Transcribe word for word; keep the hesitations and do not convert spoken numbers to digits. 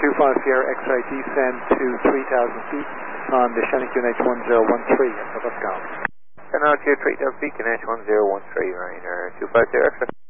two five Sierra X-ray descend to three thousand feet on the Shannon Q N H one zero one three at the Gulf. And now to three thousand feet, Q N H one zero one three, Ryanair two five Sierra X-ray.